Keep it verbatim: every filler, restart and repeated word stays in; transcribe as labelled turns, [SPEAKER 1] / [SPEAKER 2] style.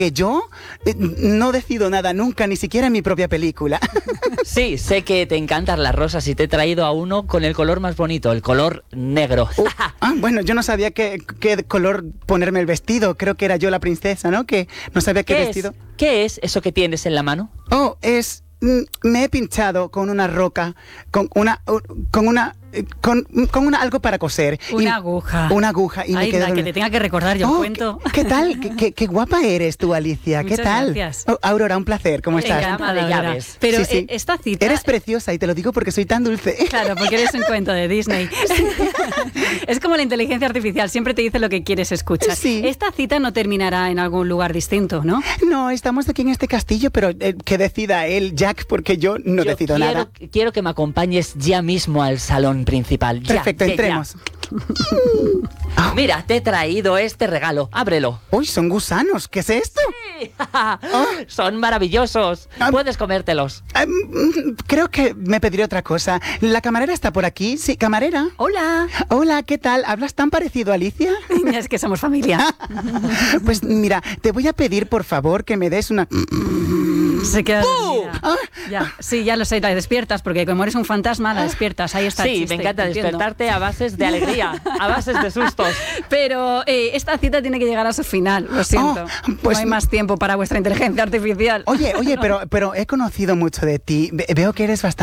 [SPEAKER 1] que yo eh, no decido nada nunca, ni siquiera en mi propia película.
[SPEAKER 2] Sí, sé que te encantan las rosas y te he traído a uno con el color más bonito, el color negro.
[SPEAKER 1] Uh, ah, bueno, yo no sabía qué, qué color ponerme el vestido. Creo que era yo la princesa, ¿no? Que no sabía qué,
[SPEAKER 2] ¿Qué
[SPEAKER 1] vestido.
[SPEAKER 2] es? ¿Qué es eso que tienes en la mano?
[SPEAKER 1] Oh, es... mm, me he pinchado con una roca, con una... uh, con una... eh, Con, con una algo para coser.
[SPEAKER 3] Una
[SPEAKER 1] Y-
[SPEAKER 3] aguja.
[SPEAKER 1] Una aguja. Y me
[SPEAKER 3] Ay,
[SPEAKER 1] quedé
[SPEAKER 3] la que
[SPEAKER 1] dormida.
[SPEAKER 3] te tenga que recordar yo el
[SPEAKER 1] Oh,
[SPEAKER 3] cuento.
[SPEAKER 1] ¿qué, qué tal? ¿Qué, qué, qué guapa eres tú, Alicia. ¿Qué
[SPEAKER 3] Muchas
[SPEAKER 1] tal?
[SPEAKER 3] gracias.
[SPEAKER 1] Oh, Aurora, un placer. ¿Cómo estás?
[SPEAKER 3] Encantada,
[SPEAKER 2] de
[SPEAKER 3] Aurora.
[SPEAKER 2] llaves.
[SPEAKER 3] Pero
[SPEAKER 1] Sí, sí.
[SPEAKER 3] eh, esta cita...
[SPEAKER 1] Eres preciosa y te lo digo porque soy tan dulce.
[SPEAKER 3] Claro, porque eres un cuento de Disney. Es como la inteligencia artificial, siempre te dice lo que quieres escuchar.
[SPEAKER 1] Sí.
[SPEAKER 3] Esta cita no terminará en algún lugar distinto, ¿no?
[SPEAKER 1] No, estamos aquí en este castillo, pero eh, que decida él, Jack, porque yo no
[SPEAKER 2] Yo
[SPEAKER 1] decido
[SPEAKER 2] quiero,
[SPEAKER 1] nada.
[SPEAKER 2] quiero que me acompañes ya mismo al salón principal. Ya,
[SPEAKER 1] Perfecto,
[SPEAKER 2] ya, ya.
[SPEAKER 1] entremos.
[SPEAKER 2] Mira, te he traído este regalo. Ábrelo.
[SPEAKER 1] Uy, son gusanos. ¿Qué es esto?
[SPEAKER 2] Son maravillosos.
[SPEAKER 1] Ah.
[SPEAKER 2] Puedes comértelos.
[SPEAKER 1] Ah, mm, creo que me pediré otra cosa. ¿La camarera está por aquí? Sí, camarera.
[SPEAKER 3] Hola.
[SPEAKER 1] Hola, ¿qué tal? ¿Hablas tan parecido a Alicia?
[SPEAKER 3] Es que somos familia.
[SPEAKER 1] Pues mira, te voy a pedir por favor que me des una...
[SPEAKER 3] Se queda dormida.
[SPEAKER 1] Ah.
[SPEAKER 3] Ya, sí, ya lo sé, la despiertas, porque como eres un fantasma, la despiertas. Ahí está el
[SPEAKER 2] Sí,
[SPEAKER 3] chiste,
[SPEAKER 2] me encanta
[SPEAKER 3] te entiendo.
[SPEAKER 2] despertarte a bases de alegría, a bases de sustos.
[SPEAKER 3] Pero eh, esta cita tiene que llegar a su final, lo siento.
[SPEAKER 1] Oh, pues-
[SPEAKER 3] no hay más tiempo para vuestra inteligencia artificial.
[SPEAKER 1] Oye, oye, pero, pero he conocido mucho de ti. Ve- Veo que eres bastante...